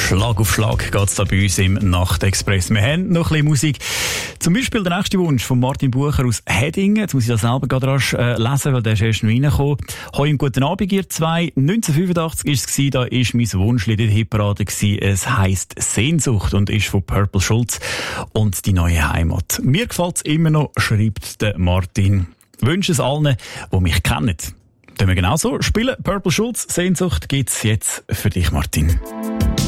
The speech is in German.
Schlag auf Schlag geht's da bei uns im Nachtexpress. Wir haben noch ein bisschen Musik. Zum Beispiel der nächste Wunsch von Martin Bucher aus Hedingen. Jetzt muss ich das selber gerade rasch lesen, weil der ist erst noch reingekommen. Hoi und guten Abend, ihr zwei. 1985 war es, da ist mein Wunschlied in der Hitparade gewesen. Es heisst Sehnsucht und ist von Purple Schulz und die neue Heimat. Mir gefällt's immer noch, schreibt der Martin. Wünsche es allen, die mich kennen. Können wir genauso spielen. Purple Schulz, Sehnsucht gibt's jetzt für dich, Martin.